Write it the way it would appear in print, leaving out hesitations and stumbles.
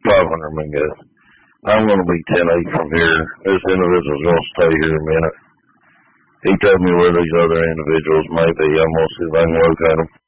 500 Mingo. I'm going to be 10-8 from here. This individual's going to stay here a minute. He told me where these other individuals may be. I'm going to see if I can locate them.